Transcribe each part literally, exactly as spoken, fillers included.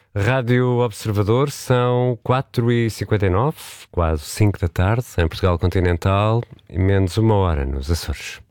Rádio Observador, são quatro e cinquenta e nove, quase cinco da tarde, em Portugal Continental, e menos uma hora nos Açores.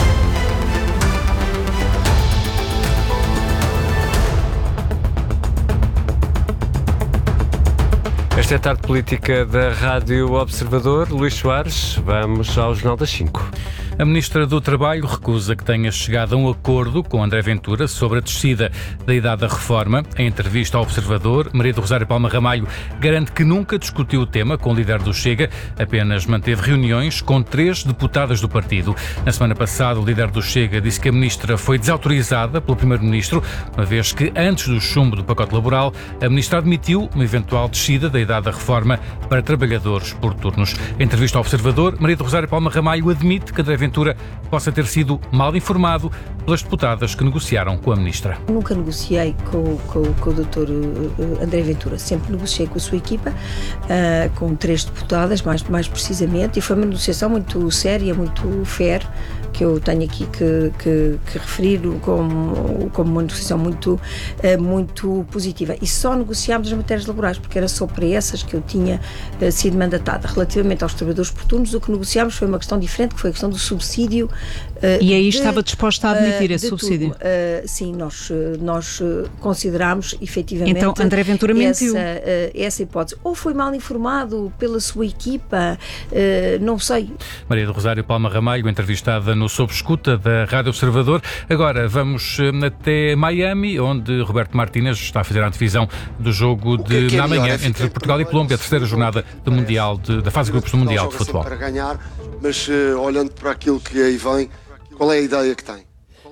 Esta é a tarde política da Rádio Observador. Luís Soares, vamos ao Jornal das cinco. A Ministra do Trabalho recusa que tenha chegado a um acordo com André Ventura sobre a descida da idade da reforma. Em entrevista ao Observador, Maria do Rosário Palma Ramalho garante que nunca discutiu o tema com o líder do Chega, apenas manteve reuniões com três deputadas do partido. Na semana passada, o líder do Chega disse que a Ministra foi desautorizada pelo Primeiro-Ministro, uma vez que, antes do chumbo do pacote laboral, a Ministra admitiu uma eventual descida da idade da reforma para trabalhadores por turnos. Em entrevista ao Observador, Maria do Rosário Palma Ramalho admite que André Ventura possa ter sido mal informado pelas deputadas que negociaram com a Ministra. Nunca negociei com, com, com o doutor André Ventura, sempre negociei com a sua equipa, uh, com três deputadas, mais, mais precisamente, e foi uma negociação muito séria, muito fair, que eu tenho aqui que, que, que referir como, como uma negociação muito, uh, muito positiva. E só negociámos as matérias laborais, porque era só para essas que eu tinha uh, sido mandatada. Relativamente aos trabalhadores por turnos, o que negociámos foi uma questão diferente, que foi a questão do subsídio. Uh, e aí de, estava disposta a admitir uh, esse subsídio? Uh, sim, nós, nós consideramos efetivamente então, André Ventura mentiu. Essa, uh, essa hipótese. Ou foi mal informado pela sua equipa, uh, não sei. Maria do Rosário Palma Ramalho, entrevistada no Sob Escuta da Rádio Observador. Agora vamos até Miami, onde Roberto Martínez está a fazer a antevisão do jogo de é é amanhã é entre Portugal e Colômbia, a terceira jornada do mundial de, da fase de grupos do Mundial de Futebol. Para ganhar, mas uh, olhando para aquilo que aí vem, qual é a ideia que tem?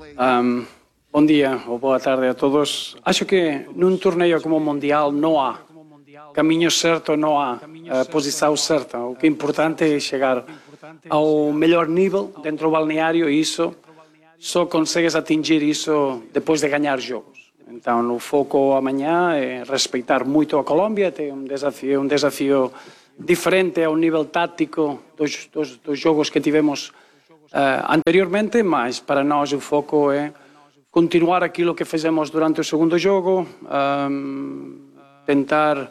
Um, bom dia ou boa tarde a todos. Acho que num torneio como o Mundial não há caminho certo, não há a posição certa. O que é importante é chegar ao melhor nível dentro do balneário e isso só consegues atingir isso depois de ganhar jogos. Então o foco amanhã é respeitar muito a Colômbia, tem um desafio, um desafio diferente ao nível tático dos, dos, dos jogos que tivemos uh, anteriormente, mas para nós o foco é continuar aquilo que fizemos durante o segundo jogo, um, tentar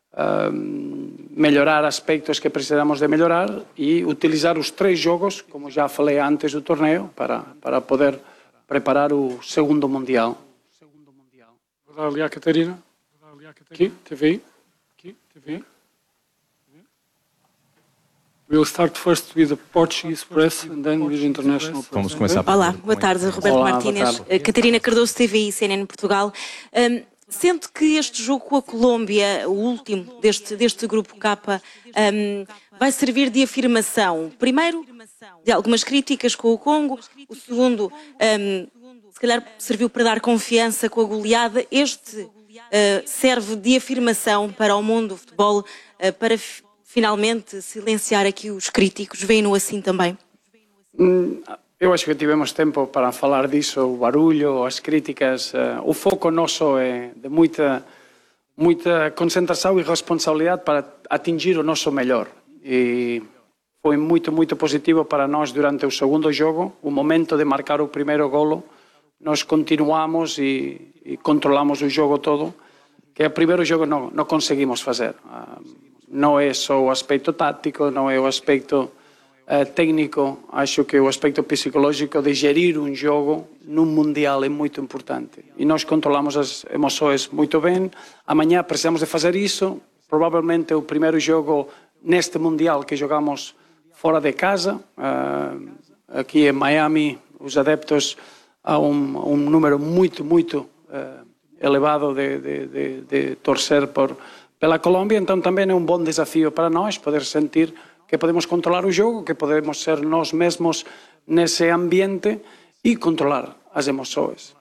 um, melhorar aspectos que precisamos de melhorar e utilizar os três jogos, como já falei antes do torneio, para, para poder preparar o segundo Mundial. Vou dar ali à Catarina. Aqui, T V I. Aqui, T V I. We'll start first with the Portuguese press and then with the international press. Vamos começar. Olá, boa tarde, Roberto Olá, Martínez. Catarina Cardoso, T V I, C N N Portugal. Um, sente que este jogo com a Colômbia, o último deste, deste grupo K, um, vai servir de afirmação, primeiro, de algumas críticas com o Congo, o segundo, um, se calhar serviu para dar confiança com a goleada, este uh, serve de afirmação para o mundo do futebol, uh, para finalmente silenciar aqui os críticos, veem-no assim também? Eu acho que tivemos tempo para falar disso, o barulho, as críticas. Uh, o foco nosso é de muita, muita concentração e responsabilidade para atingir o nosso melhor. E foi muito, muito positivo para nós durante o segundo jogo, o momento de marcar o primeiro golo. Nós continuamos e, e controlamos o jogo todo, que o primeiro jogo não, não conseguimos fazer. Uh, não é só o aspecto tático, não é o aspecto uh, técnico, acho que o aspecto psicológico de gerir um jogo num Mundial é muito importante. E nós controlamos as emoções muito bem. Amanhã precisamos de fazer isso, provavelmente o primeiro jogo neste Mundial que jogamos fora de casa, uh, aqui em Miami, os adeptos há um, um número muito, muito uh, elevado de, de, de, de torcer por, pela Colômbia, então também é um bom desafio para nós poder sentir que podemos controlar o jogo, que podemos ser nós mesmos nesse ambiente e controlar as emoções.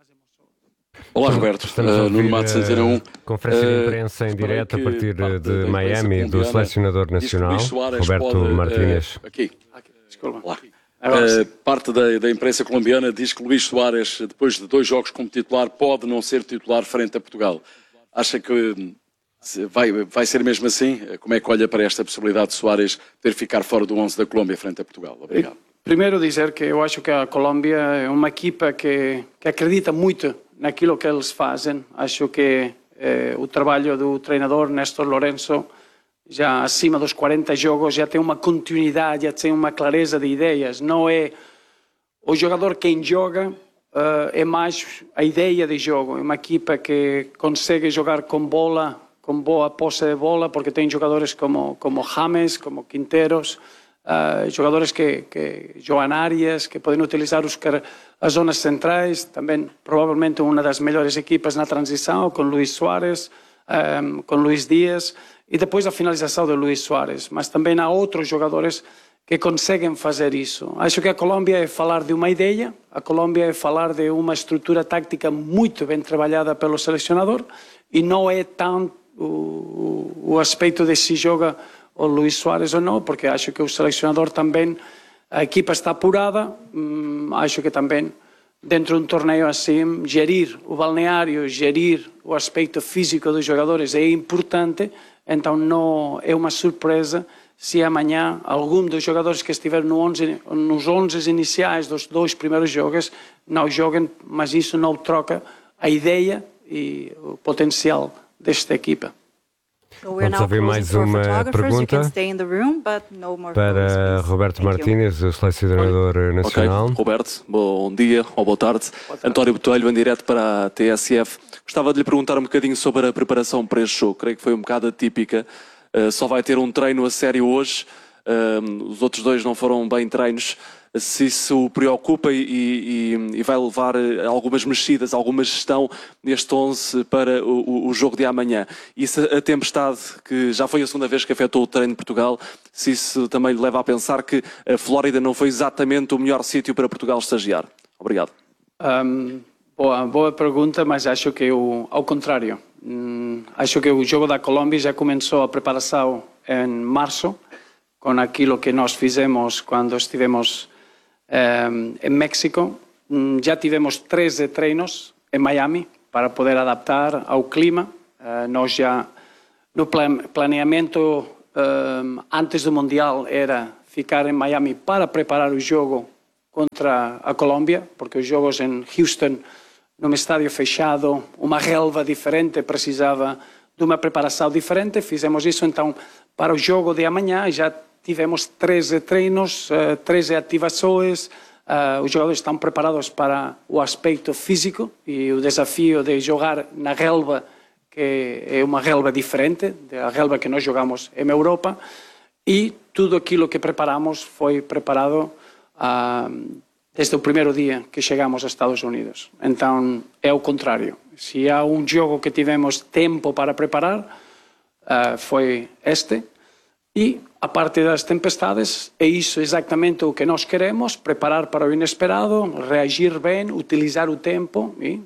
Olá, Roberto. Uh, Nuno Matos, Antena um. Conferência de imprensa em direto a partir de, de Miami do selecionador nacional, Roberto pode, Martínez. Uh, aqui. aqui. Desculpa. Olá. Uh, parte da, da imprensa colombiana diz que Luís Soares, depois de dois jogos como titular, pode não ser titular frente a Portugal. Acha que vai, vai ser mesmo assim? Como é que olha para esta possibilidade de Soares ter ficar fora do onze da Colômbia frente a Portugal? Obrigado. Primeiro dizer que eu acho que a Colômbia é uma equipa que, que acredita muito naquilo que eles fazem. Acho que eh, o trabalho do treinador Néstor Lourenço, já acima dos quarenta jogos, já tem uma continuidade, já tem uma clareza de ideias. Não é o jogador quem joga, uh, é mais a ideia de jogo. É uma equipa que consegue jogar com bola, com boa posse de bola, porque tem jogadores como, como James, como Quinteros, uh, jogadores que, que jogam áreas, que podem utilizar os, as zonas centrais, também provavelmente uma das melhores equipas na transição, com Luís Soares, um, com Luís Dias, e depois a finalização de Luís Soares. Mas também há outros jogadores que conseguem fazer isso. Acho que a Colômbia é falar de uma ideia, a Colômbia é falar de uma estrutura tática muito bem trabalhada pelo selecionador, e não é tanto o, o aspecto de se joga o Luís Soares ou não, porque acho que o selecionador também, a equipa está apurada, hum, acho que também dentro de um torneio assim, gerir o balneário, gerir o aspecto físico dos jogadores é importante, então não é uma surpresa se amanhã algum dos jogadores que estiveram no onze, nos onze iniciais dos dois primeiros jogos não joguem, mas isso não troca a ideia e o potencial desta equipa. Vamos ouvir mais uma pergunta para Roberto Martínez, o selecionador nacional. Okay. Roberto, bom dia ou boa tarde. Boa tarde. António Botelho, em direto para a T S F. Gostava de lhe perguntar um bocadinho sobre a preparação para este jogo. Creio que foi um bocado atípica. Uh, só vai ter um treino a sério hoje. Uh, os outros dois não foram bem treinos. Se isso o preocupa e, e, e vai levar algumas mexidas, alguma gestão neste onze para o, o jogo de amanhã. E se a tempestade, que já foi a segunda vez que afetou o treino de Portugal, se isso também lhe leva a pensar que a Flórida não foi exatamente o melhor sítio para Portugal estagiar? Obrigado. Um, boa, boa pergunta, mas acho que o, ao contrário. Hum, acho que o jogo da Colômbia já começou a preparação em março, com aquilo que nós fizemos quando estivemos Um, em México. Um, já tivemos treze treinos em Miami para poder adaptar ao clima. Uh, nós já, no planeamento um, antes do Mundial, era ficar em Miami para preparar o jogo contra a Colômbia, porque os jogos em Houston, num estádio fechado, uma relva diferente, precisava de uma preparação diferente. Fizemos isso, então, para o jogo de amanhã, já tivemos treze treinos, uh, treze ativações, uh, os jogadores estão preparados para o aspecto físico e o desafio de jogar na relva, que é uma relva diferente da relva que nós jogamos em Europa, e tudo aquilo que preparamos foi preparado uh, desde o primeiro dia que chegamos aos Estados Unidos. Então é o contrário. Se há um jogo que tivemos tempo para preparar, uh, foi este. E a parte das tempestades, é isso exatamente o que nós queremos, preparar para o inesperado, reagir bem, utilizar o tempo. E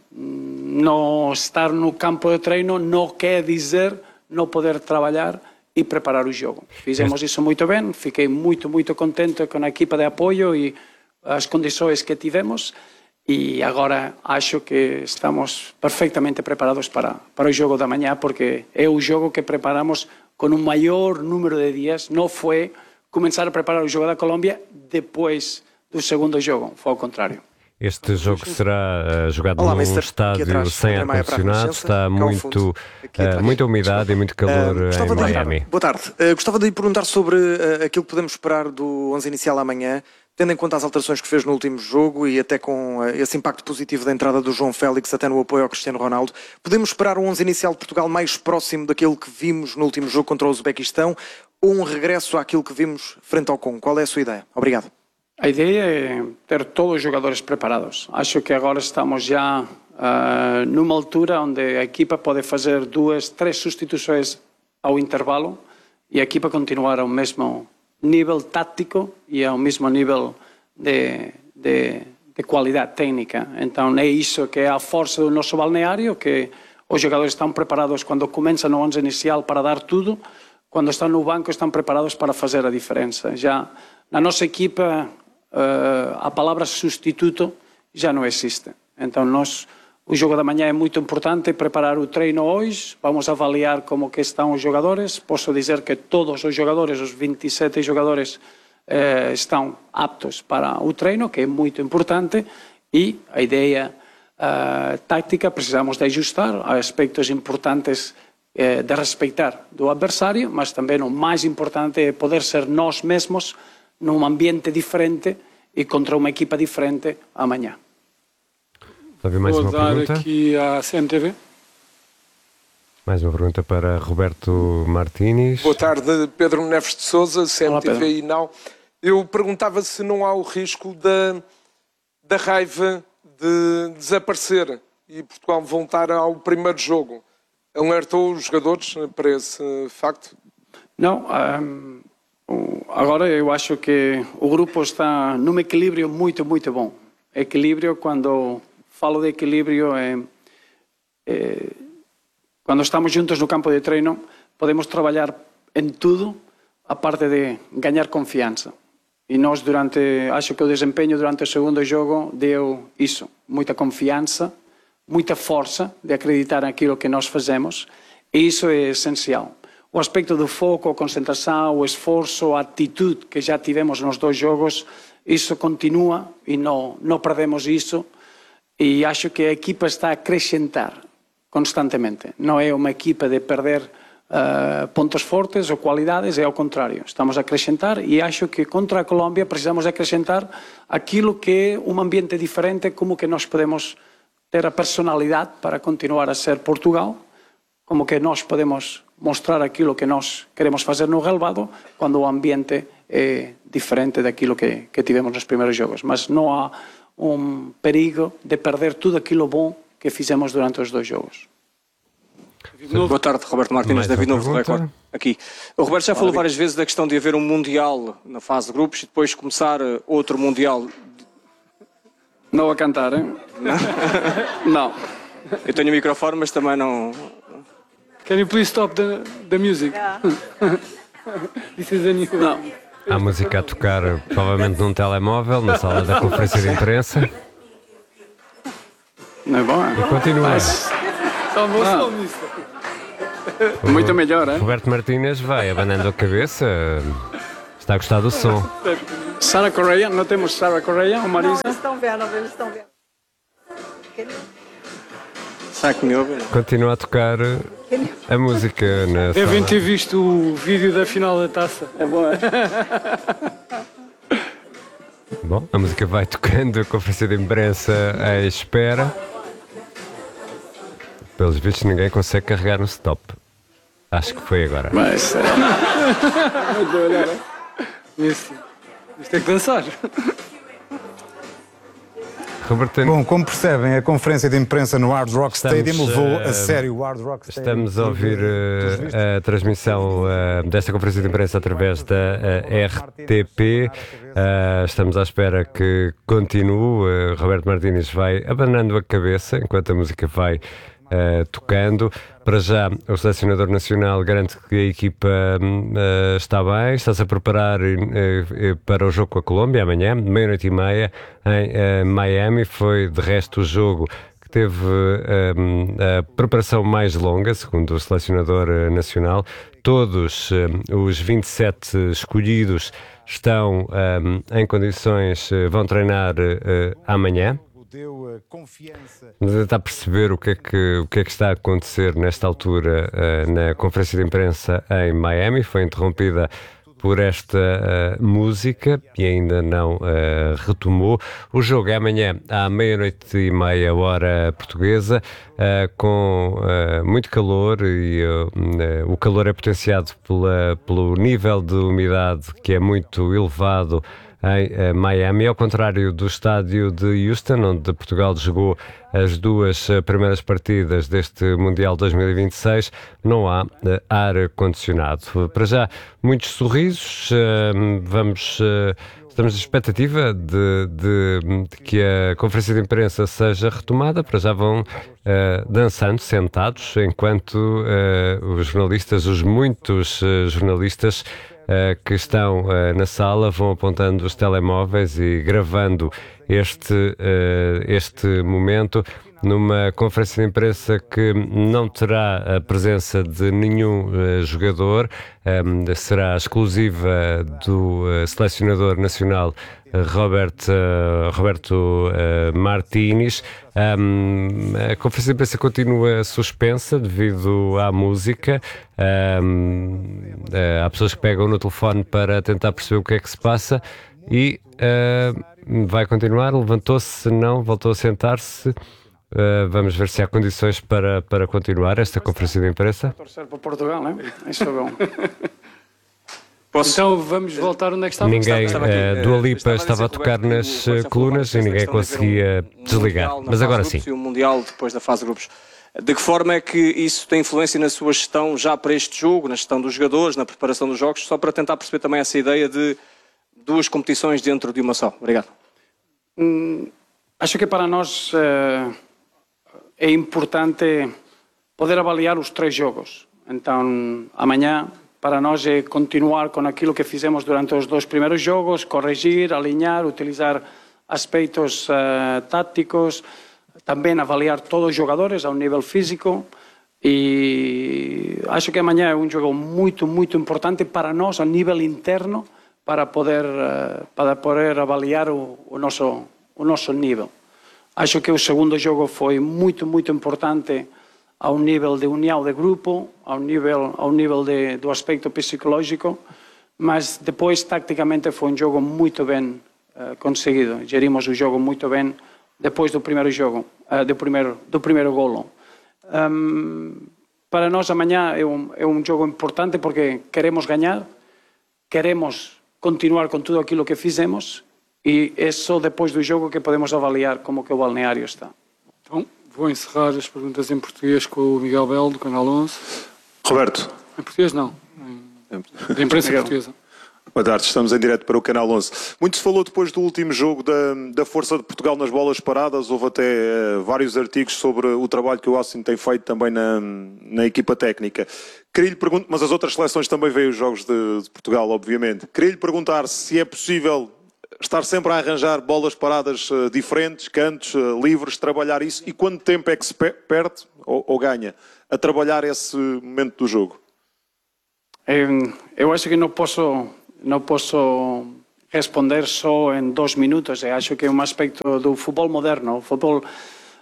não estar no campo de treino não quer dizer não poder trabalhar e preparar o jogo. Fizemos isso muito bem, fiquei muito, muito contente com a equipa de apoio e as condições que tivemos, e agora acho que estamos perfeitamente preparados para, para o jogo da manhã, porque é o jogo que preparamos com um maior número de dias. Não foi começar a preparar o jogo da Colômbia depois do segundo jogo, foi ao contrário. Este jogo será uh, jogado Olá, num estádio atrás, sem ar-condicionado, está muito, uh, muita umidade e muito calor uh, em Miami. De, boa tarde. Uh, gostava de lhe perguntar sobre uh, aquilo que podemos esperar do onze inicial amanhã, tendo em conta as alterações que fez no último jogo e até com uh, esse impacto positivo da entrada do João Félix até no apoio ao Cristiano Ronaldo. Podemos esperar um onze inicial de Portugal mais próximo daquilo que vimos no último jogo contra o Uzbequistão, ou um regresso àquilo que vimos frente ao Congo? Qual é a sua ideia? Obrigado. A ideia é ter todos os jogadores preparados. Acho que agora estamos já uh, numa altura onde a equipa pode fazer duas, três substituições ao intervalo e a equipa continuar ao mesmo nível tático e ao mesmo nível de, de, de qualidade técnica. Então é isso que é a força do nosso balneário, que os jogadores estão preparados quando começam no onze inicial para dar tudo, quando estão no banco estão preparados para fazer a diferença. Já na nossa equipa Uh, a palavra substituto já não existe. Então nós, o jogo da manhã é muito importante, preparar o treino hoje, vamos avaliar como que estão os jogadores. Posso dizer que todos os jogadores, os vinte e sete jogadores, uh, estão aptos para o treino, que é muito importante, e a ideia uh, táctica, precisamos de ajustar a aspectos importantes eh, de respeitar do adversário, mas também o mais importante é poder ser nós mesmos num ambiente diferente e contra uma equipa diferente amanhã. Mais Vou uma dar pergunta. aqui à C M T V. Mais uma pergunta para Roberto Martínez. Boa tarde, Pedro Neves de Sousa, C M T V Olá, e Now. Eu perguntava se não há o risco da, da raiva de desaparecer e Portugal voltar ao primeiro jogo. Alertou os jogadores para esse facto? Não, um, agora eu acho que o grupo está num equilíbrio muito, muito bom. Equilíbrio, quando falo de equilíbrio, é, é, quando estamos juntos no campo de treino, podemos trabalhar em tudo, a parte de ganhar confiança. E nós, durante, acho que o desempenho durante o segundo jogo deu isso, muita confiança, muita força de acreditar naquilo que nós fazemos, e isso é essencial. O aspecto do foco, a concentração, o esforço, a atitude que já tivemos nos dois jogos, isso continua e não, não perdemos isso, e acho que a equipa está a acrescentar constantemente. Não é uma equipa de perder uh, pontos fortes ou qualidades, é ao contrário. Estamos a acrescentar e acho que contra a Colômbia precisamos acrescentar aquilo que é um ambiente diferente, como que nós podemos ter a personalidade para continuar a ser Portugal, como que nós podemos mostrar aquilo que nós queremos fazer no relvado quando o ambiente é diferente daquilo que, que tivemos nos primeiros jogos. Mas não há um perigo de perder tudo aquilo bom que fizemos durante os dois jogos. Boa tarde, Roberto Martínez, David Novo Record. Aqui. O Roberto já falou várias vezes da questão de haver um Mundial na fase de grupos e depois começar outro Mundial. Não a cantar, hein? Não. Eu tenho o microfone, mas também não... Can you please stop the, the music? Yeah. This is a new... Não. Há música a tocar, provavelmente num telemóvel, na sala da conferência de imprensa. Não é bom? E continua. Mas... Ah. Muito melhor, hein? Roberto Martínez vai abanando a cabeça. Está a gostar do som. Sara Correia, não temos Sara Correia ou Marisa? Não, eles estão vendo, eles estão vendo. Será que me ouvem? Continua a tocar a música na Devem sala. ter visto o vídeo da final da taça. É bom, é? Bom, a música vai tocando, a conferência de imprensa à espera. Pelos vistos, ninguém consegue carregar no stop. Acho que foi agora. Mas... Isso. Isto é que dançar. Roberto... Bom, como percebem, a conferência de imprensa no Hard Rock Estamos, Stadium levou uh, a sério o Hard Rock Stadium. Estamos a ouvir uh, a transmissão uh, desta conferência de imprensa através da uh, R T P. Uh, estamos à espera que continue. Uh, Roberto Martínez vai abanando a cabeça enquanto a música vai Uh, tocando. Para já, o selecionador nacional garante que a equipa uh, está bem, está-se a preparar uh, uh, para o jogo com a Colômbia amanhã, meia-noite e meia, em uh, Miami. Foi, de resto, o jogo que teve uh, a preparação mais longa, segundo o selecionador uh, nacional. Todos uh, os vinte e sete escolhidos estão um, em condições, uh, vão treinar uh, amanhã. Vamos tentar perceber o que, é que, o que é que está a acontecer nesta altura uh, na conferência de imprensa em Miami. Foi interrompida por esta uh, música e ainda não uh, retomou. O jogo é amanhã à meia-noite e meia, hora portuguesa, uh, com uh, muito calor e uh, uh, o calor é potenciado pela, pelo nível de umidade que é muito elevado em uh, Miami, ao contrário do estádio de Houston, onde Portugal jogou as duas uh, primeiras partidas deste Mundial dois mil e vinte e seis, não há uh, ar-condicionado. Para já, muitos sorrisos, uh, vamos... Uh, Estamos na expectativa de, de, de que a conferência de imprensa seja retomada. Para já vão uh, dançando, sentados, enquanto uh, os jornalistas, os muitos uh, jornalistas uh, que estão uh, na sala vão apontando os telemóveis e gravando este, uh, este momento. numa conferência de imprensa que não terá a presença de nenhum uh, jogador, um, será exclusiva do uh, selecionador nacional Robert, uh, Roberto uh, Martínez. Um, a conferência de imprensa continua suspensa devido à música. Um, uh, há pessoas que pegam no telefone para tentar perceber o que é que se passa e uh, vai continuar. Levantou-se, não, voltou a sentar-se. Uh, vamos ver se há condições para, para continuar esta conferência de imprensa. Torcer para Portugal, não é? Isso é bom. Posso? Então vamos voltar onde é que estava? Ninguém, estava uh, Dua Lipa estava a tocar nas colunas e ninguém conseguia desligar. Mas agora sim. E o Mundial depois da fase de grupos. De que forma é que isso tem influência na sua gestão já para este jogo, na gestão dos jogadores, na preparação dos jogos, só para tentar perceber também essa ideia de duas competições dentro de uma só? Obrigado. Hum, acho que para nós uh, é importante poder avaliar os três jogos. Então, amanhã, para nós é continuar com aquilo que fizemos durante os dois primeiros jogos, corrigir, alinhar, utilizar aspectos uh, táticos, também avaliar todos os jogadores a um nível físico e acho que amanhã é um jogo muito, muito importante para nós a nível interno para poder, uh, para poder avaliar o, o, nosso, o nosso nível. Acho que o segundo jogo foi muito, muito importante ao nível de união de grupo, ao nível, ao nível de, do aspecto psicológico, mas depois, taticamente, foi um jogo muito bem uh, conseguido. Gerimos o jogo muito bem depois do primeiro jogo, uh, do, primeiro, do primeiro golo. Um, para nós, amanhã é um, é um jogo importante porque queremos ganhar, queremos continuar com tudo aquilo que fizemos e é só depois do jogo que podemos avaliar como que o balneário está. Então, vou encerrar as perguntas em português com o Miguel Belo, do Canal onze. Roberto. Em português, não. Em, da imprensa portuguesa. Boa tarde, estamos em direto para o Canal onze. Muito se falou depois do último jogo da, da força de Portugal nas bolas paradas. Houve até uh, vários artigos sobre o trabalho que o Austin tem feito também na, na equipa técnica. Queria-lhe perguntar, mas as outras seleções também veem os jogos de, de Portugal, obviamente. Queria-lhe perguntar se é possível estar sempre a arranjar bolas paradas uh, diferentes, cantos, uh, livres, trabalhar isso, e quanto tempo é que se perde ou, ou ganha a trabalhar esse momento do jogo? Eu, eu acho que não posso, não posso responder só em dois minutos. Eu acho que é um aspecto do futebol moderno. O, futebol, uh,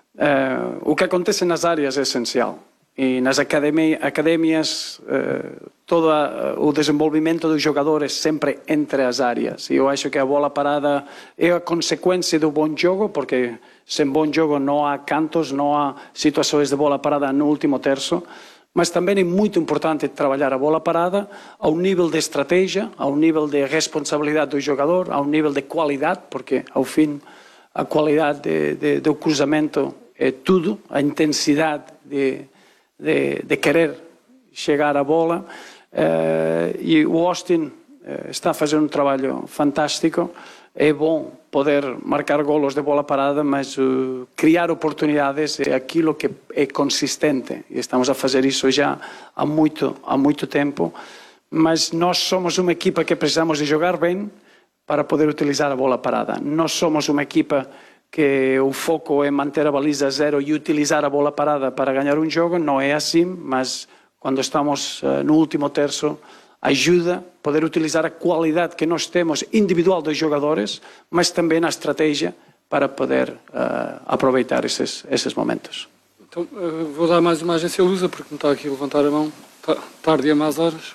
o que acontece nas áreas é essencial. E nas academia, academias, uh, todo uh, o desenvolvimento dos jogadores sempre entre as áreas. E eu acho que a bola parada é a consequência do bom jogo, porque sem bom jogo não há cantos, não há situações de bola parada no último terço. Mas também é muito importante trabalhar a bola parada ao nível de estratégia, ao nível de responsabilidade do jogador, ao nível de qualidade, porque ao fim a qualidade de, de, do cruzamento é tudo, a intensidade de De, de querer chegar à bola uh, e o Austin uh, está a fazer um trabalho fantástico. É bom poder marcar golos de bola parada, mas uh, criar oportunidades é aquilo que é consistente e estamos a fazer isso já há muito, há muito tempo, mas nós somos uma equipa que precisamos de jogar bem para poder utilizar a bola parada. Nós somos uma equipa que o foco é manter a baliza zero e utilizar a bola parada para ganhar um jogo. Não é assim, mas quando estamos uh, no último terço, ajuda a poder utilizar a qualidade que nós temos individual dos jogadores, mas também a estratégia para poder uh, aproveitar esses, esses momentos. Então, uh, vou dar mais uma agência Lusa, porque me está aqui a levantar a mão. Tarde e a más horas.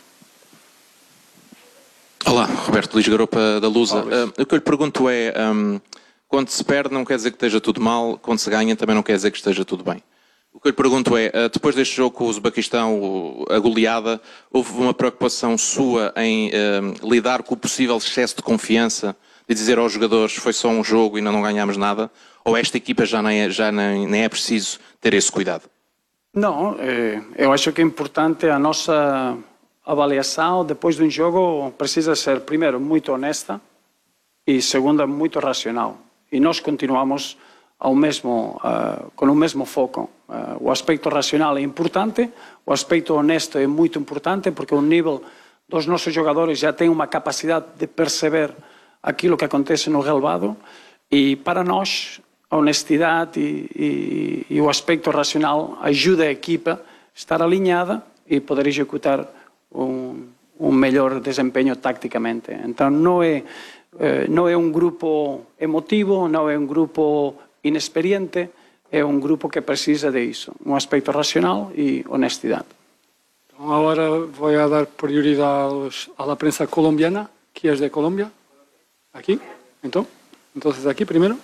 Olá, Roberto Luís Garopa da Lusa. Uh, o que eu lhe pergunto é... Um, Quando se perde não quer dizer que esteja tudo mal, quando se ganha também não quer dizer que esteja tudo bem. O que eu lhe pergunto é, depois deste jogo com o Uzbequistão, a goleada, houve uma preocupação sua em uh, lidar com o possível excesso de confiança, de dizer aos jogadores foi só um jogo e não, não ganhámos nada? Ou esta equipa já, nem é, já nem, nem é preciso ter esse cuidado? Não, é, eu acho que é importante a nossa avaliação depois de um jogo precisa ser, primeiro, muito honesta e, segundo, muito racional. E nós continuamos ao mesmo, uh, com o mesmo foco. Uh, o aspecto racional é importante, o aspecto honesto é muito importante, porque o nível dos nossos jogadores já tem uma capacidade de perceber aquilo que acontece no relvado. E para nós, a honestidade e, e, e o aspecto racional ajuda a equipa a estar alinhada e poder executar um, um melhor desempenho taticamente. Então não é, não é um grupo emotivo, não é um grupo inexperiente, é um grupo que precisa de isso, um aspecto racional e honestidade. Então agora vou dar prioridade à prensa colombiana, que é de Colômbia. Aqui, então, então aqui primeiro.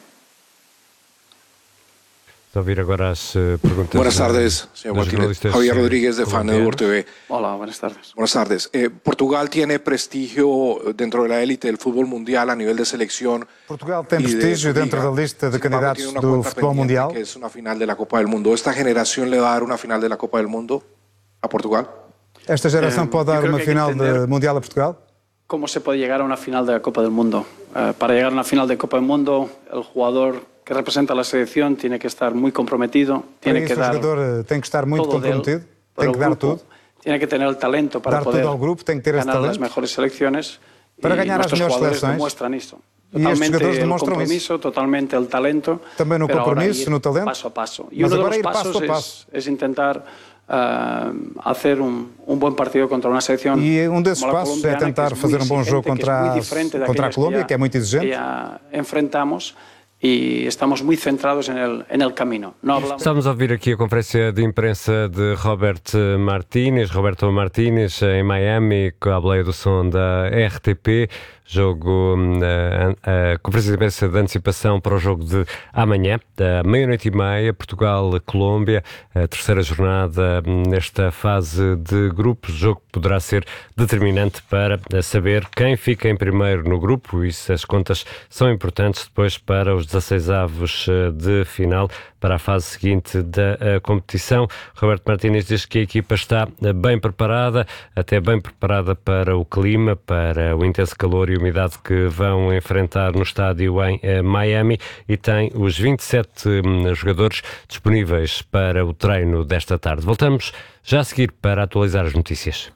Vamos ouvir agora as perguntas. Buenas tardes, señor Martínez. Javier Rodríguez de FAN T V. Hola, buenas tardes. Buenas tardes. Eh, Portugal tiene prestigio dentro de la élite del fútbol mundial a nivel de selección. Portugal tem prestígio de dentro da lista de candidatos do futebol mundial. Que es una final de la Copa del Mundo. ¿Esta generación le va a dar una final de la Copa del Mundo a Portugal? Esta geração pode dar uma final de mundial a Portugal? ¿Cómo se puede llegar a una final de la Copa del Mundo? Uh, para llegar a una final de Copa del Mundo, el jugador que representa a la selección tiene que estar muy comprometido, tiene que dar o jogador tem que estar muito comprometido, tem que dar tudo. Tiene que tener el talento para dar poder tudo ao grupo, tem que ter esse ganar talento las mejores selecciones. Para ganhar as melhores seleções. Demuestran isso. E estes jogadores el demonstram compromiso, isso. totalmente el talento. Também no compromisso, no talento. Paso a paso. Y Mas uno de agora los ir pasos passo a passo. es, es intentar Uh, hacer un, un buen partido contra una selección. E um desses passos é tentar fazer um bom jogo contra, contra a Colômbia, que é muito exigente. Que já enfrentamos e estamos muito centrados en el, en el camino. No hablamos... Estamos a ouvir aqui a conferência de imprensa de Robert Martínez, Roberto Martínez, em Miami, com a boleia do som da R T P. Jogo, a, a conferência de imprensa de antecipação para o jogo de amanhã, da meia-noite e meia, Portugal-Colômbia, a terceira jornada nesta fase de grupos. O jogo poderá ser determinante para saber quem fica em primeiro no grupo, e as contas são importantes depois para os dezasseis avos de final, para a fase seguinte da competição. Roberto Martínez diz que a equipa está bem preparada, até bem preparada para o clima, para o intenso calor e umidade que vão enfrentar no estádio em Miami, e tem os vinte e sete jogadores disponíveis para o treino desta tarde. Voltamos já a seguir para atualizar as notícias.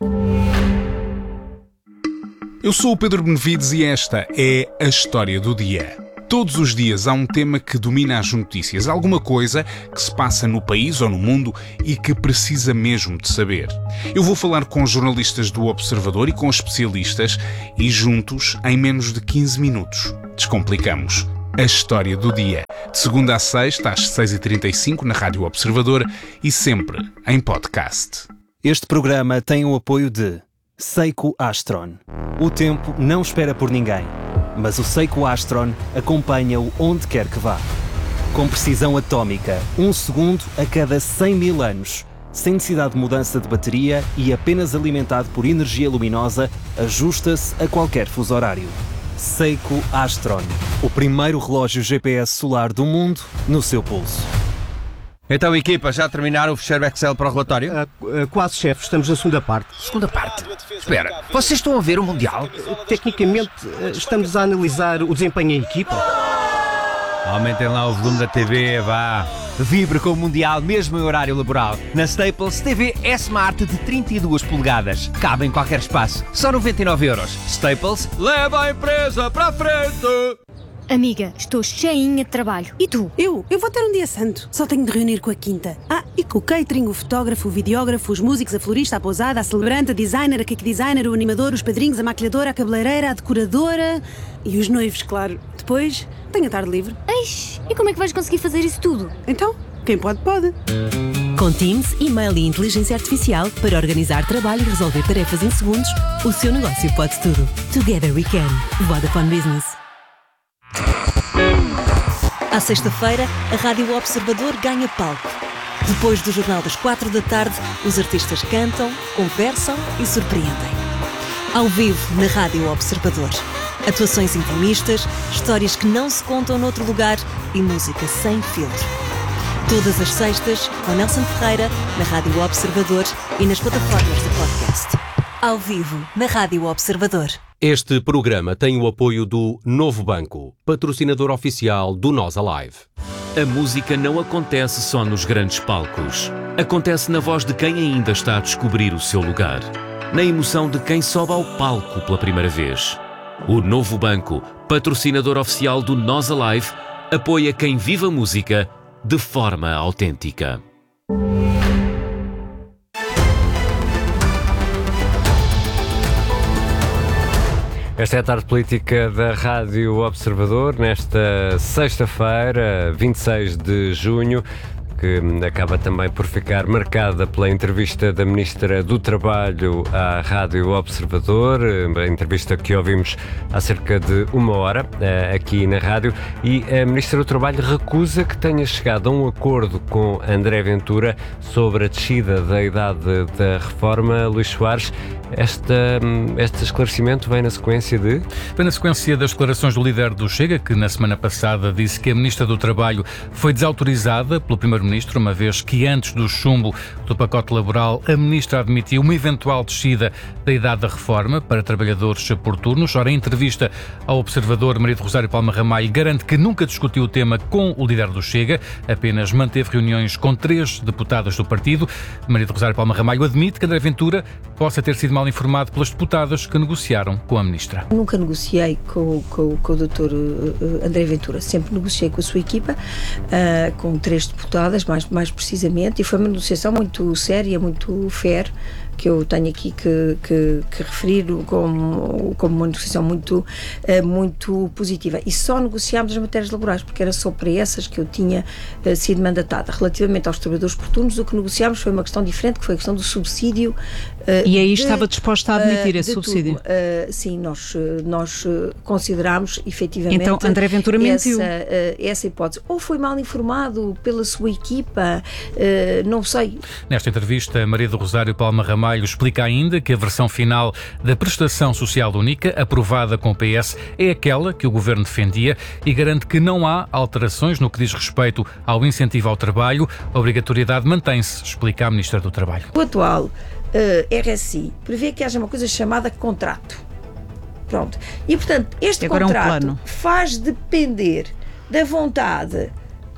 Eu sou o Pedro Benevides e esta é a história do dia. Todos os dias há um tema que domina as notícias, alguma coisa que se passa no país ou no mundo e que precisa mesmo de saber. Eu vou falar com jornalistas do Observador e com especialistas e juntos, em menos de quinze minutos, descomplicamos a história do dia. De segunda a sexta, às seis e trinta e cinco, na Rádio Observador e sempre em podcast. Este programa tem o apoio de Seiko Astron. O tempo não espera por ninguém, mas o Seiko Astron acompanha-o onde quer que vá. Com precisão atómica, um segundo a cada cem mil anos, sem necessidade de mudança de bateria e apenas alimentado por energia luminosa, ajusta-se a qualquer fuso horário. Seiko Astron, o primeiro relógio G P S solar do mundo no seu pulso. Então, equipa, já terminaram o fecheiro Excel para o relatório? Uh, uh, quase, chefe. Estamos na segunda parte. Segunda parte? Espera, vocês estão a ver o Mundial? Uh, tecnicamente, uh, estamos a analisar o desempenho em equipa. Aumentem lá o volume da T V, vá. Vibre com o Mundial, mesmo em horário laboral. Na Staples, T V S-Smart de trinta e duas polegadas. Cabe em qualquer espaço. Só noventa e nove euros. Staples, leva a empresa para a frente! Amiga, estou cheinha de trabalho. E tu? Eu? Eu vou ter um dia santo. Só tenho de reunir com a quinta. Ah, e com o catering, o fotógrafo, o videógrafo, os músicos, a florista, a pousada, a celebrante, a designer, a cake designer, o animador, os padrinhos, a maquilhadora, a cabeleireira, a decoradora e os noivos, claro. Depois, tenho a tarde livre. Eish, e como é que vais conseguir fazer isso tudo? Então, quem pode, pode. Com Teams, e-mail e inteligência artificial para organizar trabalho e resolver tarefas em segundos, o seu negócio pode tudo. Together we can. Vodafone Business. À sexta-feira, a Rádio Observador ganha palco. Depois do Jornal das quatro da tarde, os artistas cantam, conversam e surpreendem. Ao vivo, na Rádio Observador. Atuações intimistas, histórias que não se contam noutro lugar e música sem filtro. Todas as sextas, com Nelson Ferreira, na Rádio Observador e nas plataformas de podcast. Ao vivo, na Rádio Observador. Este programa tem o apoio do Novo Banco, patrocinador oficial do Nós Alive. A música não acontece só nos grandes palcos. Acontece na voz de quem ainda está a descobrir o seu lugar. Na emoção de quem sobe ao palco pela primeira vez. O Novo Banco, patrocinador oficial do Nós Alive, apoia quem vive a música de forma autêntica. Esta é a tarde política da Rádio Observador, nesta sexta-feira, vinte e seis de junho, que acaba também por ficar marcada pela entrevista da Ministra do Trabalho à Rádio Observador, a entrevista que ouvimos há cerca de uma hora aqui na rádio, e a Ministra do Trabalho recusa que tenha chegado a um acordo com André Ventura sobre a descida da idade da reforma. Luís Soares, Esta, este esclarecimento vem na sequência de? Vem na sequência das declarações do líder do Chega, que na semana passada disse que a Ministra do Trabalho foi desautorizada pelo Primeiro-Ministro, uma vez que antes do chumbo do pacote laboral, a Ministra admitiu uma eventual descida da idade da reforma para trabalhadores por turnos. Ora, em entrevista ao Observador, Maria do Rosário Palma Ramalho garante que nunca discutiu o tema com o líder do Chega, apenas manteve reuniões com três deputadas do partido. Maria do Rosário Palma Ramalho admite que André Ventura possa ter sido mal informado pelas deputadas que negociaram com a Ministra. Nunca negociei com, com, com o doutor André Ventura, sempre negociei com a sua equipa, uh, com três deputadas, mais, mais precisamente, e foi uma negociação muito séria, muito fair, que eu tenho aqui que, que, que referir como, como uma negociação muito, uh, muito positiva. E só negociámos as matérias laborais, porque era só para essas que eu tinha uh, sido mandatada. Relativamente aos trabalhadores por turnos, o que negociámos foi uma questão diferente, que foi a questão do subsídio. Uh, e aí de, estava disposta a admitir uh, esse subsídio? Uh, sim, nós, nós considerámos efetivamente então, André Ventura mentiu. Essa, uh, essa hipótese. Ou foi mal informado pela sua equipa, uh, não sei. Nesta entrevista, Maria do Rosário Palma Ramalho explica ainda que a versão final da prestação social única, aprovada com o P S, é aquela que o Governo defendia e garante que não há alterações no que diz respeito ao incentivo ao trabalho. A obrigatoriedade mantém-se, explica a Ministra do Trabalho. O atual uh, R S I prevê que haja uma coisa chamada contrato. Pronto. E, portanto, este contrato é um faz depender da vontade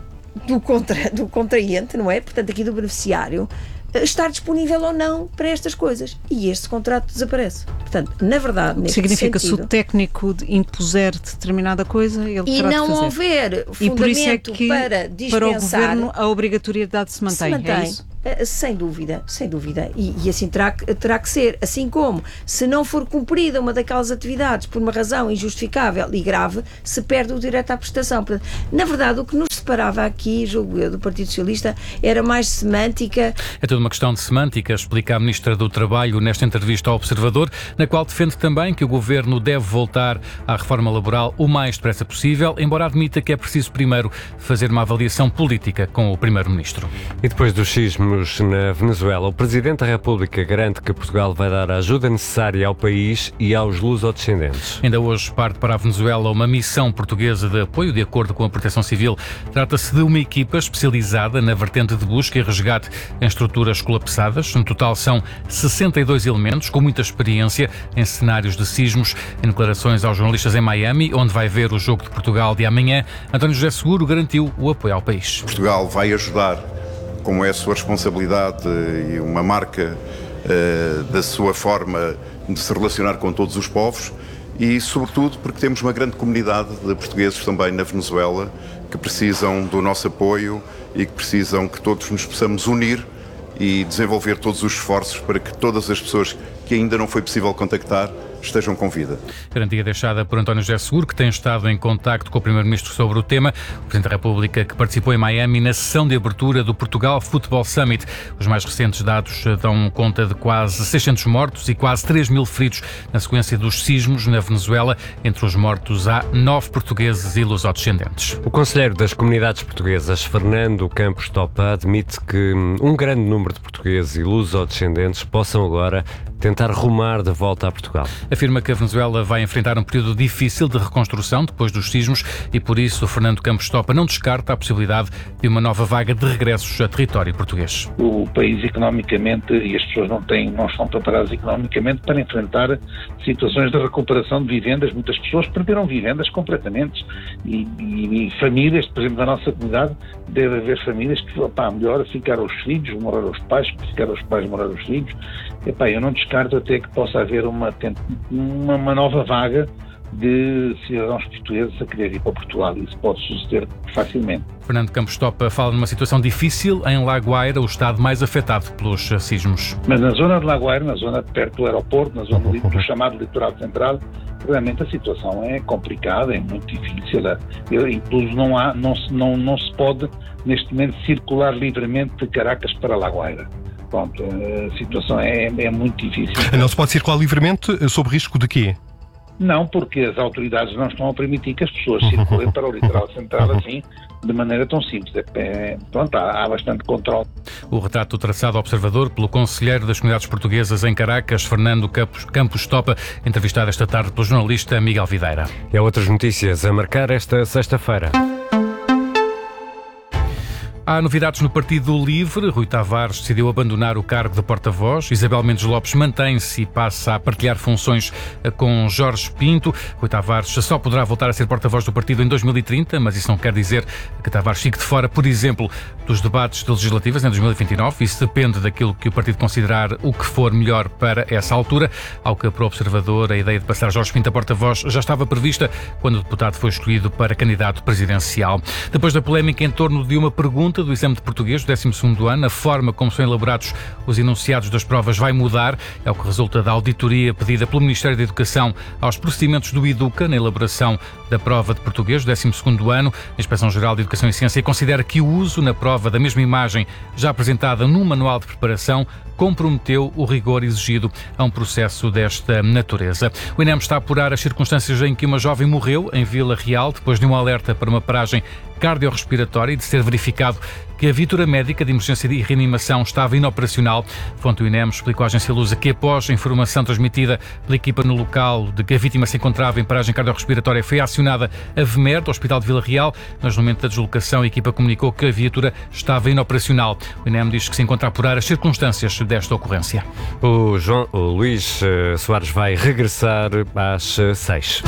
do, contra, do contraente, não é? Portanto, aqui do beneficiário, estar disponível ou não para estas coisas. E este contrato desaparece. Portanto, na verdade, neste significa sentido, se o técnico impuser determinada coisa, ele e terá não de fazer. houver fundamento e por isso é que, para dispensar, para o Governo a obrigatoriedade se mantém, se mantém. É isso? Sem dúvida, sem dúvida. E, e assim terá, terá que ser. Assim como, se não for cumprida uma daquelas atividades por uma razão injustificável e grave, se perde o direito à prestação. Portanto, na verdade, o que nos separava aqui, julgo eu, do Partido Socialista, era mais semântica. É toda uma questão de semântica, explica a Ministra do Trabalho nesta entrevista ao Observador, na qual defende também que o Governo deve voltar à reforma laboral o mais depressa possível, embora admita que é preciso primeiro fazer uma avaliação política com o Primeiro-Ministro. E depois dos sismos na Venezuela, o Presidente da República garante que Portugal vai dar a ajuda necessária ao país e aos lusodescendentes. Ainda hoje parte para a Venezuela uma missão portuguesa de apoio, de acordo com a Proteção Civil. Trata-se de uma equipa especializada na vertente de busca e resgate em estruturas colapsadas. No total são sessenta e dois elementos, com muita experiência em cenários de sismos. Em declarações aos jornalistas em Miami, onde vai ver o jogo de Portugal de amanhã, António José Seguro garantiu o apoio ao país. Portugal vai ajudar, como é a sua responsabilidade e uma marca uh, da sua forma de se relacionar com todos os povos e, sobretudo, porque temos uma grande comunidade de portugueses também na Venezuela que precisam do nosso apoio e que precisam que todos nos possamos unir e desenvolver todos os esforços para que todas as pessoas que ainda não foi possível contactar estejam com vida. Garantia deixada por António José Seguro, que tem estado em contacto com o Primeiro-Ministro sobre o tema. O Presidente da República, que participou em Miami na sessão de abertura do Portugal Football Summit. Os mais recentes dados dão conta de quase seiscentos mortos e quase três mil feridos na sequência dos sismos na Venezuela. Entre os mortos há nove portugueses e lusodescendentes. O Conselheiro das Comunidades Portuguesas, Fernando Campos Topa, admite que um grande número de portugueses e lusodescendentes possam agora tentar rumar de volta a Portugal. Afirma que a Venezuela vai enfrentar um período difícil de reconstrução depois dos sismos e, por isso, o Fernando Campos Topa não descarta a possibilidade de uma nova vaga de regressos a território português. O país economicamente, e as pessoas não, têm, não estão preparadas economicamente para enfrentar situações de recuperação de vivendas. Muitas pessoas perderam vivendas completamente e, e, e famílias, por exemplo, da nossa comunidade, deve haver famílias que, opá, melhor ficar aos filhos, morar aos pais, ficar aos pais, morar aos filhos. Epá, eu não descarto até que possa haver uma, uma, uma nova vaga de cidadãos portugueses a querer ir para Portugal. Isso pode suceder facilmente. Fernando Campos Topa fala numa situação difícil em Lagoeira, o estado mais afetado pelos sismos. Mas na zona de Lagoeira, na zona perto do aeroporto, na zona do chamado litoral central, realmente a situação é complicada, é muito difícil. Incluso não, há, não, se, não, não se pode, neste momento, circular livremente de Caracas para Lagoeira. Pronto, a situação é, é muito difícil. Não se pode circular livremente sob risco de quê? Não, porque as autoridades não estão a permitir que as pessoas circulem para o litoral central assim, de maneira tão simples. É, pronto, há, há bastante controle. O retrato traçado ao observador pelo conselheiro das comunidades portuguesas em Caracas, Fernando Campos, Campos Topa, entrevistado esta tarde pelo jornalista Miguel Videira. E há outras notícias a marcar esta sexta-feira. Há novidades no Partido Livre. Rui Tavares decidiu abandonar o cargo de porta-voz. Isabel Mendes Lopes mantém-se e passa a partilhar funções com Jorge Pinto. Rui Tavares só poderá voltar a ser porta-voz do partido em dois mil e trinta, mas isso não quer dizer que Tavares fique de fora, por exemplo, dos debates de legislativas em dois mil e vinte e nove. Isso depende daquilo que o partido considerar o que for melhor para essa altura. Ao que para o observador, a ideia de passar Jorge Pinto a porta-voz já estava prevista quando o deputado foi escolhido para candidato presidencial. Depois da polémica em torno de uma pergunta do exame de português do décimo segundo ano, a forma como são elaborados os enunciados das provas vai mudar. É o que resulta da auditoria pedida pelo Ministério da Educação aos procedimentos do EDUCA na elaboração da prova de português do décimo segundo ano. A Inspeção-Geral de Educação e Ciência considera que o uso na prova da mesma imagem já apresentada num manual de preparação comprometeu o rigor exigido a um processo desta natureza. O INEM está a apurar as circunstâncias em que uma jovem morreu em Vila Real depois de um alerta para uma paragem cardiorrespiratória e de ser verificado que a viatura médica de emergência e reanimação estava inoperacional. Fonte do INEM explicou à agência Lusa que, após a informação transmitida pela equipa no local de que a vítima se encontrava em paragem cardiorrespiratória, foi acionada a V M E R do Hospital de Vila Real, mas no momento da deslocação a equipa comunicou que a viatura estava inoperacional. O INEM diz que se encontra a apurar as circunstâncias desta ocorrência. O, João, o Luís uh, Soares vai regressar às uh, seis.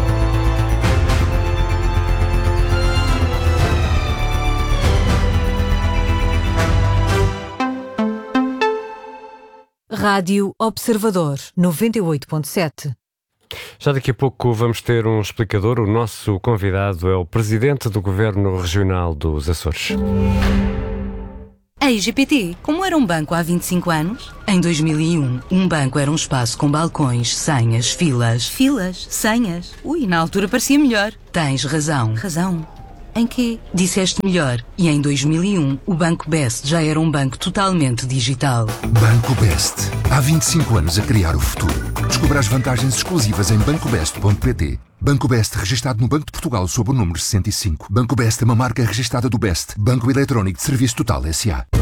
Rádio Observador, noventa e oito ponto sete. Já daqui a pouco vamos ter um explicador. O nosso convidado é o presidente do Governo Regional dos Açores. A I G P T, como era um banco há vinte e cinco anos? Em dois mil e um, um banco era um espaço com balcões, senhas, filas. Filas? Senhas? Ui, na altura parecia melhor. Tens razão. Razão? Em quê? Disseste melhor. E em dois mil e um, o Banco Best já era um banco totalmente digital. Banco Best. Há vinte e cinco anos a criar o futuro. Descubra as vantagens exclusivas em banco best ponto pt. Banco Best, registado no Banco de Portugal sob o número sessenta e cinco. Banco Best é uma marca registada do Best. Banco Eletrónico de Serviço Total S A.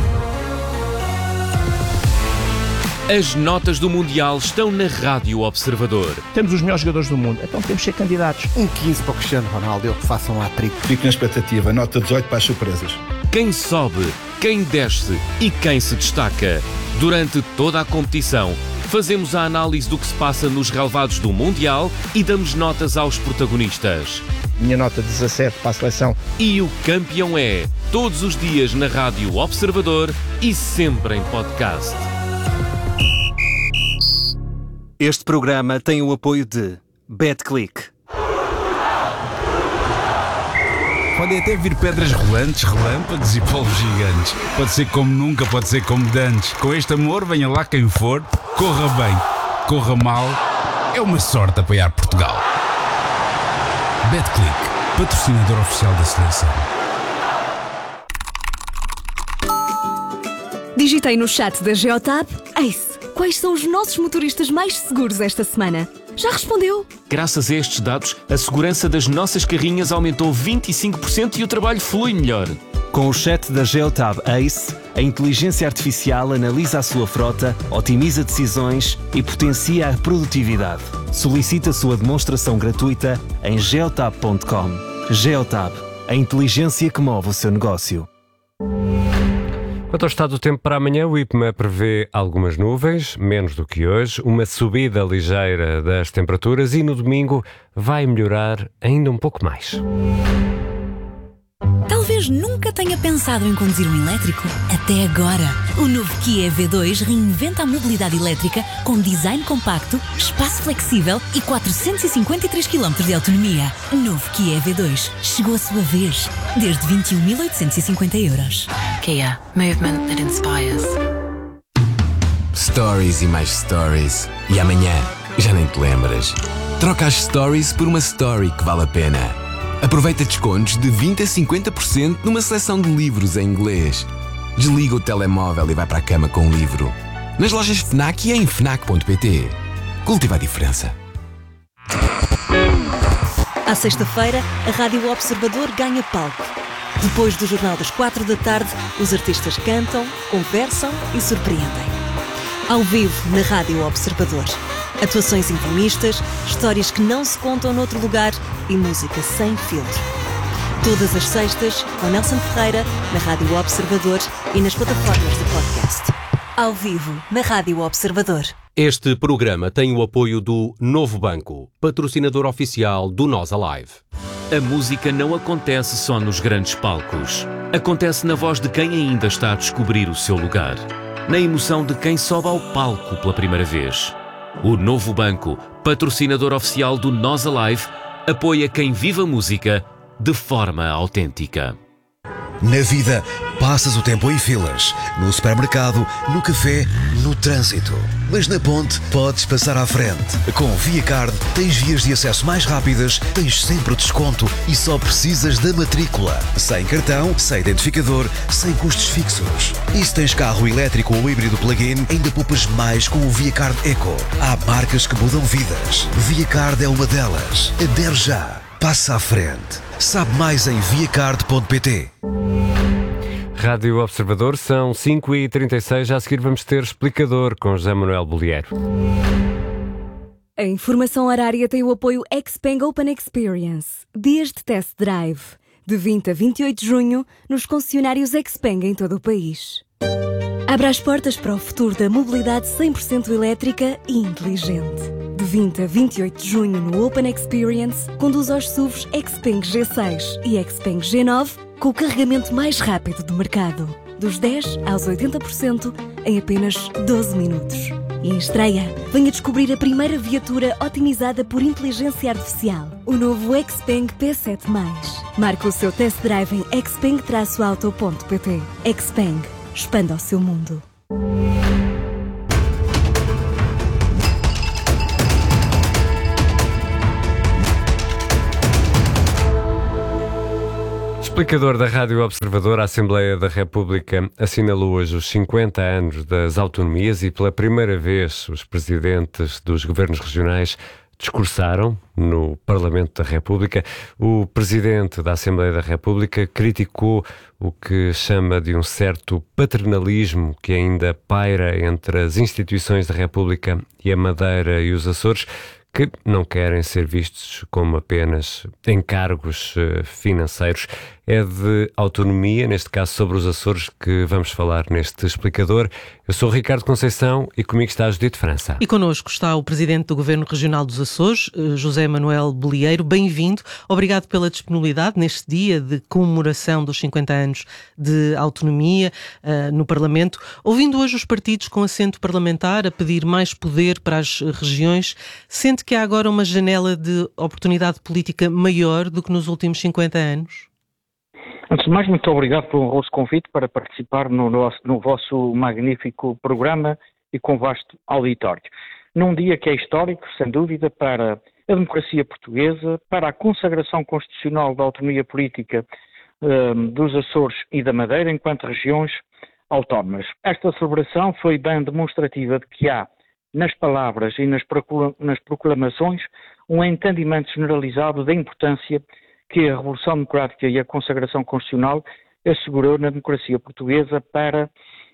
As notas do Mundial estão na Rádio Observador. Temos os melhores jogadores do mundo, então temos que ser candidatos. Um quinze para o Cristiano Ronaldo, ele que faça um hat-trick. Fico na expectativa, nota dezoito para as surpresas. Quem sobe, quem desce e quem se destaca. Durante toda a competição, fazemos a análise do que se passa nos relevados do Mundial e damos notas aos protagonistas. Minha nota dezassete para a seleção. E o campeão é, todos os dias na Rádio Observador e sempre em podcast. Este programa tem o apoio de BetClick. Podem até vir pedras rolantes, relâmpagos e polos gigantes. Pode ser como nunca, pode ser como dantes. Com este amor, venha lá quem for, corra bem, corra mal. É uma sorte apoiar Portugal. BetClick, patrocinador oficial da seleção. Digitei no chat da Geotab, Ace, quais são os nossos motoristas mais seguros esta semana? Já respondeu? Graças a estes dados, a segurança das nossas carrinhas aumentou vinte e cinco por cento e o trabalho flui melhor. Com o chat da Geotab Ace, a inteligência artificial analisa a sua frota, otimiza decisões e potencia a produtividade. Solicite a sua demonstração gratuita em geotab ponto com. Geotab, a inteligência que move o seu negócio. Quanto ao estado do tempo para amanhã, o IPMA prevê algumas nuvens, menos do que hoje, uma subida ligeira das temperaturas e no domingo vai melhorar ainda um pouco mais. Talvez nunca tenha pensado em conduzir um elétrico. Até agora. O novo Kia E V dois reinventa a mobilidade elétrica com design compacto, espaço flexível e quatrocentos e cinquenta e três quilómetros de autonomia. Novo Kia E V dois. Chegou a sua vez. Desde vinte e um mil oitocentos e cinquenta euros. Kia. Movement that inspires. Stories e mais stories. E amanhã já nem te lembras. Troca as stories por uma story que vale a pena. Aproveita descontos de vinte a cinquenta por cento numa seleção de livros em inglês. Desliga o telemóvel e vai para a cama com um livro. Nas lojas FNAC e em fnac ponto pt. Cultiva a diferença. À sexta-feira, a Rádio Observador ganha palco. Depois do Jornal das quatro da tarde, os artistas cantam, conversam e surpreendem. Ao vivo, na Rádio Observador. Atuações intimistas, histórias que não se contam noutro lugar e música sem filtro. Todas as sextas, com Nelson Ferreira, na Rádio Observador e nas plataformas de podcast. Ao vivo, na Rádio Observador. Este programa tem o apoio do Novo Banco, patrocinador oficial do Nós Alive. A música não acontece só nos grandes palcos. Acontece na voz de quem ainda está a descobrir o seu lugar. Na emoção de quem sobe ao palco pela primeira vez. O Novo Banco, patrocinador oficial do Nós Alive, apoia quem vive a música de forma autêntica. Na vida, passas o tempo em filas, no supermercado, no café, no trânsito. Mas na ponte, podes passar à frente. Com ViaCard, tens vias de acesso mais rápidas, tens sempre desconto e só precisas da matrícula. Sem cartão, sem identificador, sem custos fixos. E se tens carro elétrico ou híbrido plug-in, ainda poupas mais com o ViaCard Eco. Há marcas que mudam vidas. ViaCard é uma delas. Adere já. Passa à frente. Sabe mais em viacard ponto pt. Rádio Observador, são cinco e trinta e seis. Já a seguir vamos ter explicador com José Manuel Bolieiro. A informação horária tem o apoio Xpeng Open Experience. Dias de test drive. De vinte a vinte e oito de junho, nos concessionários Xpeng em todo o país. Abra as portas para o futuro da mobilidade cem por cento elétrica e inteligente. De vinte a vinte e oito de junho no Open Experience, conduz aos S U Vs Xpeng G seis e Xpeng G nove com o carregamento mais rápido do mercado. Dos dez aos oitenta por cento em apenas doze minutos. E em estreia, venha descobrir a primeira viatura otimizada por inteligência artificial. O novo Xpeng P sete mais. Marque o seu test drive em xpeng auto ponto pt. Xpeng. Expanda o seu mundo. Explicador da Rádio Observador, a Assembleia da República assinalou hoje os cinquenta anos das autonomias e pela primeira vez os presidentes dos governos regionais discursaram no Parlamento da República. O Presidente da Assembleia da República criticou o que chama de um certo paternalismo que ainda paira entre as instituições da República e a Madeira e os Açores, que não querem ser vistos como apenas encargos financeiros. É de autonomia, neste caso sobre os Açores, que vamos falar neste explicador. Eu sou o Ricardo Conceição e comigo está a Judite França. E connosco está o Presidente do Governo Regional dos Açores, José Manuel Bolieiro. Bem-vindo. Obrigado pela disponibilidade neste dia de comemoração dos cinquenta anos de autonomia uh, no Parlamento. Ouvindo hoje os partidos com assento parlamentar a pedir mais poder para as regiões, sente que há agora uma janela de oportunidade política maior do que nos últimos cinquenta anos? Antes de mais, muito obrigado pelo honroso convite para participar no, nosso, no vosso magnífico programa e com vasto auditório. Num dia que é histórico, sem dúvida, para a democracia portuguesa, para a consagração constitucional da autonomia política um, dos Açores e da Madeira enquanto regiões autónomas. Esta celebração foi bem demonstrativa de que há, nas palavras e nas, procura, nas proclamações, um entendimento generalizado da importância que a Revolução Democrática e a consagração constitucional assegurou na democracia portuguesa para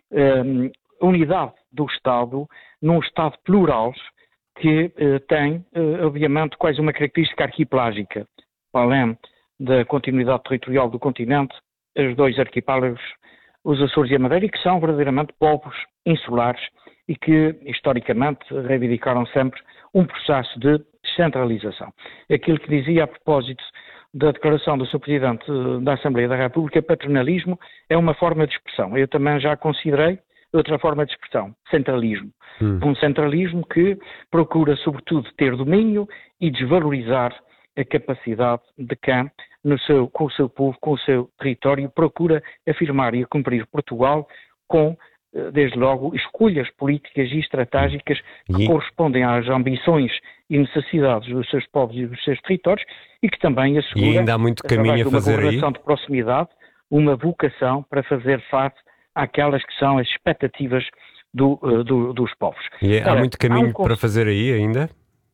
um, a unidade do Estado num Estado plural que uh, tem, uh, obviamente, quase uma característica arquipelágica. Para além da continuidade territorial do continente, os dois arquipélagos, os Açores e a Madeira, que são verdadeiramente povos insulares e que, historicamente, reivindicaram sempre um processo de descentralização. Aquilo que dizia a propósito da declaração do senhor Presidente da Assembleia da República, paternalismo é uma forma de expressão. Eu também já considerei outra forma de expressão, centralismo. Hum. Um centralismo que procura, sobretudo, ter domínio e desvalorizar a capacidade de quem, no seu, com o seu povo, com o seu território, procura afirmar e cumprir Portugal com, desde logo, escolhas políticas e estratégicas que e... correspondem às ambições e necessidades dos seus povos e dos seus territórios e que também assegura, e ainda há muito caminho a fazer uma governação aí. De proximidade, uma vocação para fazer face àquelas que são as expectativas do, do, dos povos. E há Ora, muito caminho há um... para fazer aí ainda?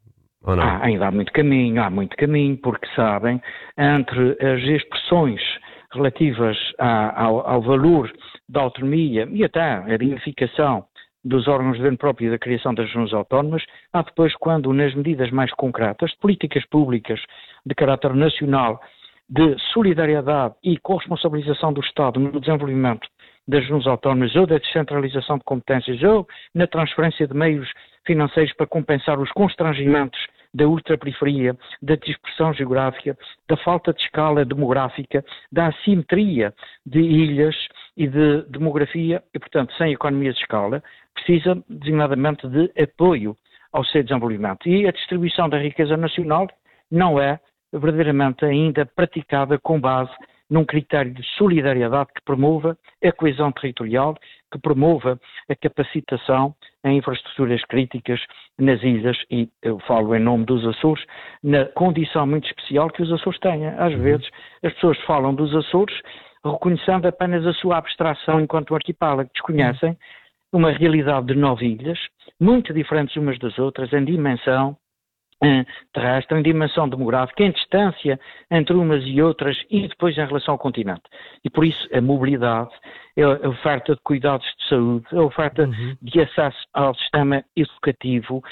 Ou não? Ah, ainda há muito caminho, há muito caminho, porque sabem, entre as expressões relativas a, ao, ao valor da autonomia e até a dignificação dos órgãos de governo próprio e da criação das regiões autónomas, há depois quando nas medidas mais concretas, de políticas públicas de caráter nacional, de solidariedade e corresponsabilização do Estado no desenvolvimento das regiões autónomas ou da descentralização de competências ou na transferência de meios financeiros para compensar os constrangimentos da ultraperiferia, da dispersão geográfica, da falta de escala demográfica, da assimetria de ilhas e de demografia e, portanto, sem economias de escala, precisa designadamente de apoio ao seu desenvolvimento. E a distribuição da riqueza nacional não é verdadeiramente ainda praticada com base num critério de solidariedade que promova a coesão territorial, que promova a capacitação em infraestruturas críticas nas ilhas, e eu falo em nome dos Açores, na condição muito especial que os Açores têm. Às vezes as pessoas falam dos Açores reconhecendo apenas a sua abstração enquanto arquipélago, desconhecem uma realidade de nove ilhas, muito diferentes umas das outras em dimensão terrestre, em dimensão demográfica, em distância entre umas e outras e depois em relação ao continente. E por isso a mobilidade, a oferta de cuidados de saúde, a oferta uhum. de acesso ao sistema educativo,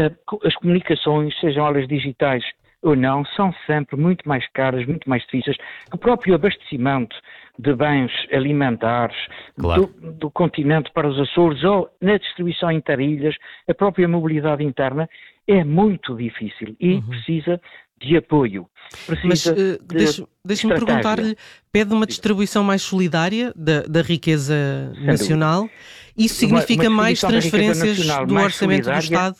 as comunicações, sejam elas digitais ou não, são sempre muito mais caras, muito mais difíceis. O próprio abastecimento de bens alimentares claro. do, do continente para os Açores ou na distribuição interilhas, a própria mobilidade interna é muito difícil e uhum. precisa de apoio. Precisa Mas uh, de deixe, deixe-me perguntar-lhe, pede uma distribuição mais solidária da, da riqueza Sem nacional? Dúvida. Isso significa uma, uma mais transferências do mais orçamento do Estado?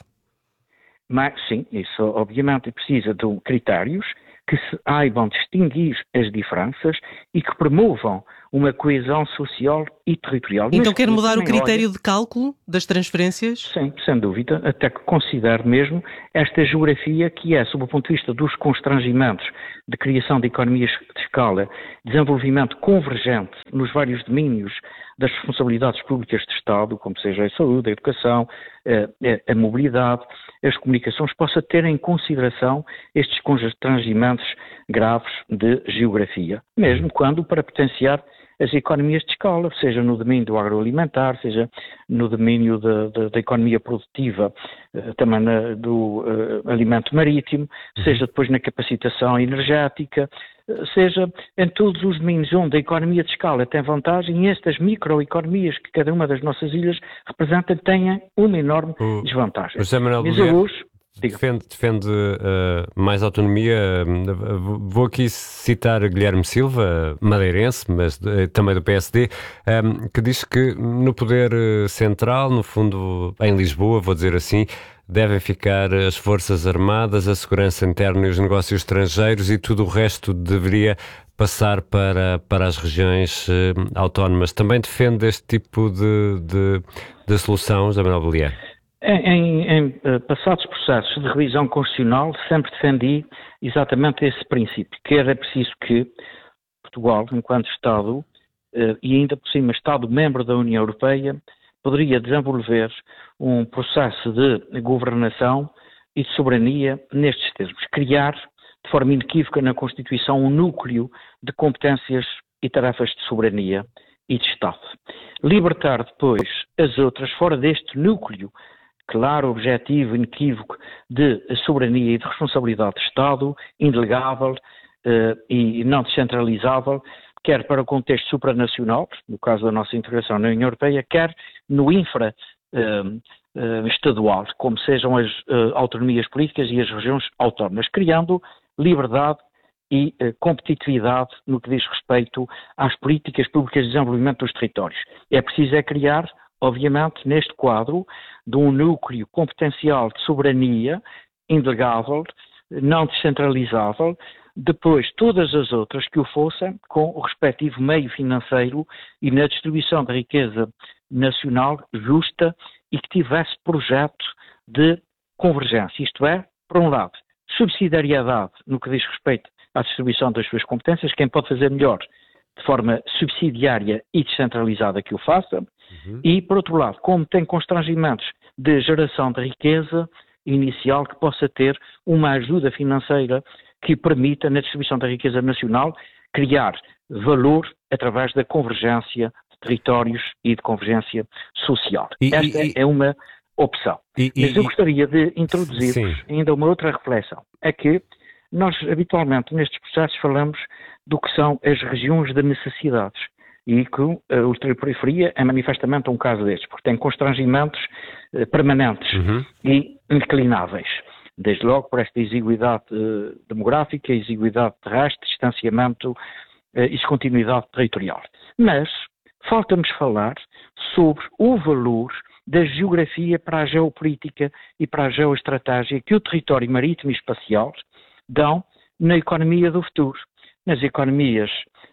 Mas, sim, isso obviamente precisa de critérios que se saibam distinguir as diferenças e que promovam uma coesão social e territorial. Então Mas, quer mudar o critério olha, de cálculo das transferências? Sim, sem dúvida, até que considere mesmo esta geografia que é, sob o ponto de vista dos constrangimentos de criação de economias de escala, desenvolvimento convergente nos vários domínios das responsabilidades públicas de Estado, como seja a saúde, a educação, a, a mobilidade, as comunicações, possa ter em consideração estes constrangimentos graves de geografia, mesmo quando para potenciar as economias de escala, seja no domínio do agroalimentar, seja no domínio da, da, da economia produtiva, também na, do uh, alimento marítimo, seja depois na capacitação energética, seja em todos os domínios onde a economia de escala tem vantagem e estas microeconomias que cada uma das nossas ilhas representa tenham uma enorme o, desvantagem. O José Manuel Bolieiro defende, defende uh, mais autonomia. Uh, vou aqui citar Guilherme Silva, madeirense, mas uh, também do P S D, um, que diz que no poder central, no fundo em Lisboa, vou dizer assim, devem ficar as Forças Armadas, a segurança interna e os negócios estrangeiros e tudo o resto deveria passar para, para as regiões uh, autónomas. Também defende este tipo de, de, de solução, José Manuel Bolieiro? Em, em, em uh, passados processos de revisão constitucional sempre defendi exatamente esse princípio, que era preciso que Portugal, enquanto Estado, uh, e ainda por cima Estado membro da União Europeia, poderia desenvolver um processo de governação e de soberania nestes termos. Criar, de forma inequívoca na Constituição, um núcleo de competências e tarefas de soberania e de Estado. Libertar depois as outras fora deste núcleo, claro, objetivo, inequívoco de soberania e de responsabilidade de Estado, indelegável uh, e não descentralizável, quer para o contexto supranacional, no caso da nossa integração na União Europeia, quer no infra uh, uh, estadual, como sejam as uh, autonomias políticas e as regiões autónomas, criando liberdade e eh, competitividade no que diz respeito às políticas públicas de desenvolvimento dos territórios. É preciso é criar, obviamente, neste quadro, de um núcleo competencial de soberania indelegável, não descentralizável, depois todas as outras que o fossem com o respectivo meio financeiro e na distribuição da riqueza nacional justa e que tivesse projeto de convergência, isto é, por um lado, subsidiariedade no que diz respeito à distribuição das suas competências, quem pode fazer melhor de forma subsidiária e descentralizada que o faça, uhum. e, por outro lado, como tem constrangimentos de geração de riqueza inicial, que possa ter uma ajuda financeira que permita, na distribuição da riqueza nacional, criar valor através da convergência de territórios e de convergência social. E, Esta e, é uma opção. E, Mas e, eu gostaria de introduzir sim. ainda uma outra reflexão. É que nós, habitualmente, nestes processos falamos do que são as regiões de necessidades. E que uh, o ultraperiferia é manifestamente um caso destes, porque tem constrangimentos uh, permanentes uhum. e inclináveis. Desde logo por esta exiguidade uh, demográfica, exiguidade terrestre, distanciamento uh, e descontinuidade territorial. Mas falta-nos falar sobre o valor da geografia para a geopolítica e para a geoestratégia que o território marítimo e espacial dão na economia do futuro, nas economias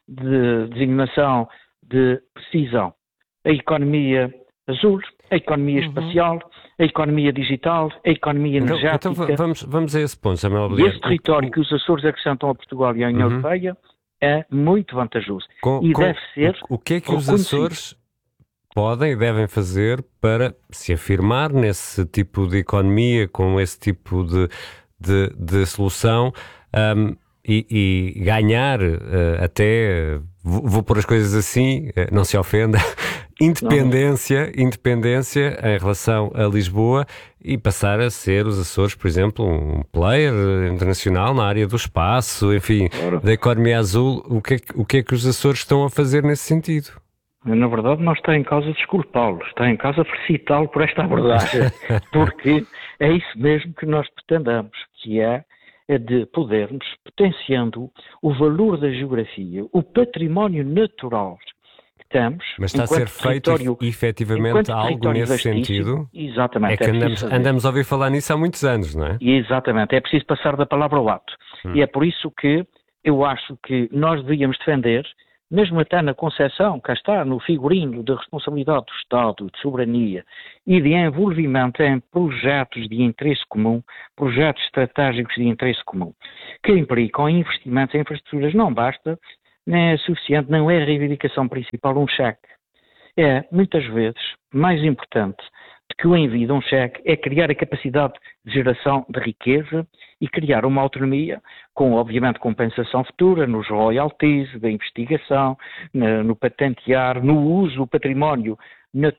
de designação de precisão, a economia azul, a economia uhum. espacial, a economia digital, a economia energética. Então, então vamos, vamos a esse ponto, Samuel E esse território que os Açores acrescentam a Portugal e à União uhum. Europeia é muito vantajoso com, e com, deve ser o, o que é que os Açores podem e devem fazer para se afirmar nesse tipo de economia, com esse tipo de, de, de solução um, e, e ganhar uh, até, vou, vou pôr as coisas assim, uh, não se ofenda, independência, independência em relação a Lisboa e passar a ser os Açores, por exemplo, um player internacional na área do espaço, enfim, claro. Da economia azul. O que, é que, o que é que os Açores estão a fazer nesse sentido? Na verdade, não está em causa desculpá-lo, está em causa felicitá-lo por esta abordagem, porque é isso mesmo que nós pretendemos, que é de podermos, potenciando o valor da geografia, o património natural que temos. Mas está a ser feito efetivamente algo nesse sentido? Exatamente. É que é andamos, andamos a ouvir falar nisso há muitos anos, não é? Exatamente, é preciso passar da palavra ao ato. Hum. E é por isso que eu acho que nós devíamos defender, mesmo até na concepção, cá está, no figurino de responsabilidade do Estado, de soberania e de envolvimento em projetos de interesse comum, projetos estratégicos de interesse comum, que implicam investimentos em infraestruturas. Não basta, nem é suficiente, não é a reivindicação principal um cheque. É, muitas vezes, mais importante do que o envio de um cheque é criar a capacidade de geração de riqueza e criar uma autonomia com, obviamente, compensação futura nos royalties, da investigação, no patentear, no uso do património natural